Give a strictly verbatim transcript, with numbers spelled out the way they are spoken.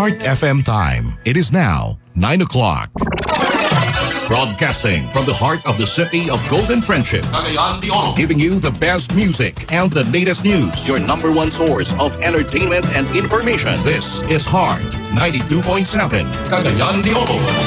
Heart F M time. It is now nine o'clock. Broadcasting from the heart of the city of Golden Friendship, Cagayan de Oro, giving you the best music and the latest news. Your number one source of entertainment and information. This is Heart ninety-two point seven, Cagayan de Oro.